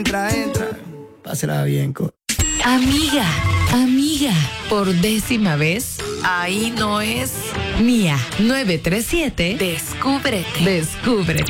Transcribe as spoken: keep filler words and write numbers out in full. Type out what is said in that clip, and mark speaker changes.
Speaker 1: Entra, entra. Pásela bien, co.
Speaker 2: Amiga, amiga, por décima vez, ahí no es Mía nueve tres siete. Descúbrete. Descúbrete.